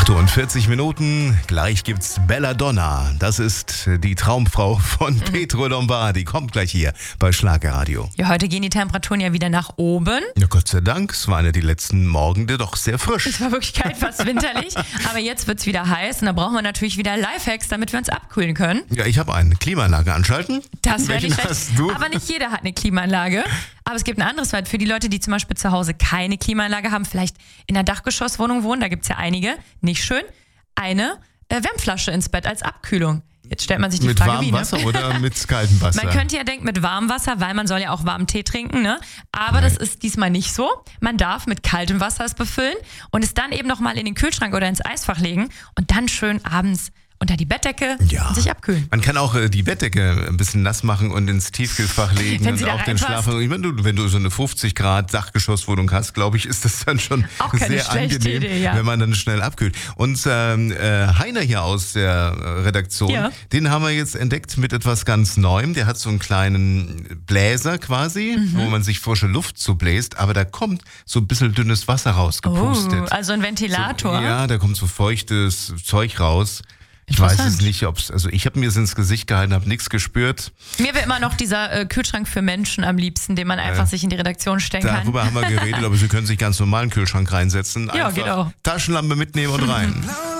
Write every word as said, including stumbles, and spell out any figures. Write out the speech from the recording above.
achtundvierzig Minuten, gleich gibt's Belladonna. Das ist die Traumfrau von Pietro Lombardi. Kommt gleich hier bei Schlagerradio. Ja, heute gehen die Temperaturen ja wieder nach oben. Ja, Gott sei Dank, es waren ja die letzten Morgende doch sehr frisch. Es war wirklich kalt, fast winterlich. Aber jetzt wird's wieder heiß und da brauchen wir natürlich wieder Lifehacks, damit wir uns abkühlen können. Ja, ich habe eine Klimaanlage anschalten. Das wäre nicht hast schlecht. du? Aber nicht jeder hat eine Klimaanlage. Aber es gibt ein anderes Wert für die Leute, die zum Beispiel zu Hause keine Klimaanlage haben, vielleicht in einer Dachgeschosswohnung wohnen, da gibt's ja einige, nicht schön, eine äh, Wärmflasche ins Bett als Abkühlung. Jetzt stellt man sich die mit Frage, warmem wie, ne? Wasser oder mit kaltem Wasser? Man könnte ja denken mit warmem Wasser, weil man soll ja auch warmen Tee trinken, ne? Aber Nein. das ist diesmal nicht so. Man darf mit kaltem Wasser es befüllen und es dann eben nochmal in den Kühlschrank oder ins Eisfach legen und dann schön abends unter die Bettdecke ja. und sich abkühlen. Man kann auch äh, die Bettdecke ein bisschen nass machen und ins Tiefkühlfach legen wenn und sie da auch den reinpasst. Schlaf. Ich meine, du, wenn du so eine fünfzig Grad Dachgeschosswohnung hast, glaube ich, ist das dann schon auch keine sehr schlechte angenehm, Idee, ja. wenn man dann schnell abkühlt. Und ähm, äh, Heiner hier aus der äh, Redaktion, Ja. den haben wir jetzt entdeckt mit etwas ganz Neuem. Der hat so einen kleinen Bläser quasi, mhm. wo man sich frische Luft zubläst, aber da kommt so ein bisschen dünnes Wasser rausgepustet. Oh, also ein Ventilator. So, ja, da kommt so feuchtes Zeug raus. Ich weiß es nicht, ob es, also ich habe mir es ins Gesicht gehalten, habe nichts gespürt. Mir wäre immer noch dieser äh, Kühlschrank für Menschen am liebsten, den man einfach äh, sich in die Redaktion stellen kann. Darüber haben wir geredet, aber Sie können sich ganz normal einen Kühlschrank reinsetzen. Ja, geht auch. Taschenlampe mitnehmen und rein.